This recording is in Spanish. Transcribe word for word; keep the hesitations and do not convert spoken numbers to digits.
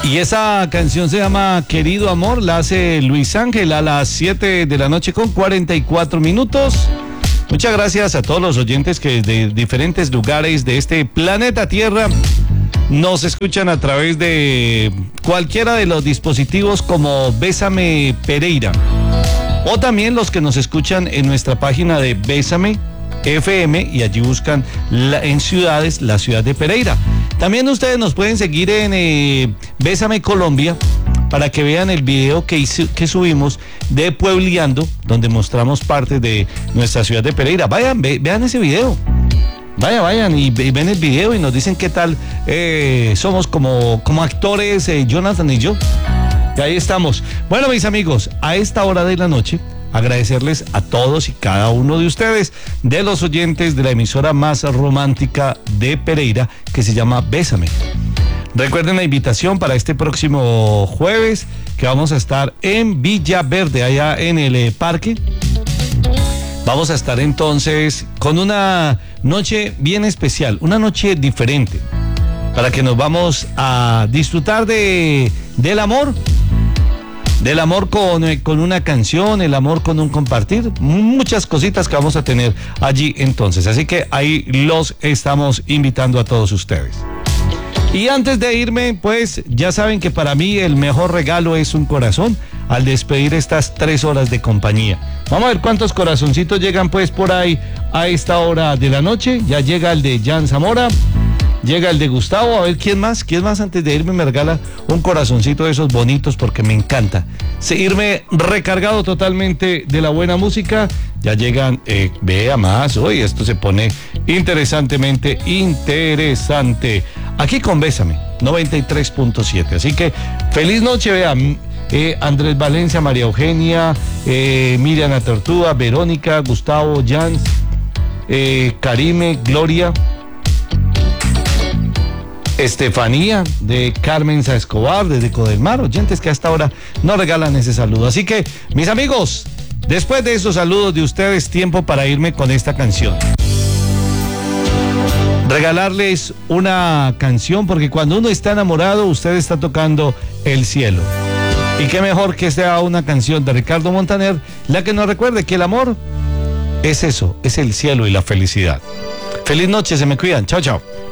Y esa canción se llama Querido Amor, la hace Luis Ángel a las siete de la noche con cuarenta y cuatro minutos. Muchas gracias a todos los oyentes que de diferentes lugares de este planeta Tierra nos escuchan a través de cualquiera de los dispositivos como Bésame Pereira. O también los que nos escuchan en nuestra página de Bésame F M y allí buscan la, en ciudades la ciudad de Pereira. También ustedes nos pueden seguir en eh, Bésame Colombia para que vean el video que, hice, que subimos de Puebleando, donde mostramos parte de nuestra ciudad de Pereira. Vayan, ve, vean ese video. Vaya, vayan y, y ven el video y nos dicen qué tal eh, somos como, como actores, eh, Jonathan y yo. Y ahí estamos. Bueno, mis amigos, a esta hora de la noche, agradecerles a todos y cada uno de ustedes, de los oyentes de la emisora más romántica de Pereira, que se llama Bésame. Recuerden la invitación para este próximo jueves, que vamos a estar en Villaverde, allá en el eh, parque. Vamos a estar entonces con una noche bien especial, una noche diferente, para que nos vamos a disfrutar de, del amor. Del amor con, con una canción, el amor con un compartir, muchas cositas que vamos a tener allí entonces. Así que ahí los estamos invitando a todos ustedes. Y antes de irme, pues ya saben que para mí el mejor regalo es un corazón al despedir estas tres horas de compañía. Vamos a ver cuántos corazoncitos llegan pues por ahí a esta hora de la noche. Ya llega el de Jan Zamora. Llega el de Gustavo, a ver quién más, quién más antes de irme me regala un corazoncito de esos bonitos porque me encanta. Seguirme recargado totalmente de la buena música. Ya llegan, eh, vea más, hoy esto se pone interesantemente interesante. Aquí con Bésame, noventa y tres punto siete. Así que feliz noche, vean. Eh, Andrés Valencia, María Eugenia, eh, Miriam Tortuga, Verónica, Gustavo, Jans, eh, Karime, Gloria, Estefanía, de Carmen Sa Escobar, desde Codelmar, oyentes que hasta ahora nos regalan ese saludo. Así que, mis amigos, después de esos saludos de ustedes, tiempo para irme con esta canción. Regalarles una canción, porque cuando uno está enamorado, usted está tocando el cielo. Y qué mejor que sea una canción de Ricardo Montaner, la que nos recuerde que el amor es eso, es el cielo y la felicidad. Feliz noche, se me cuidan. Chao, chao.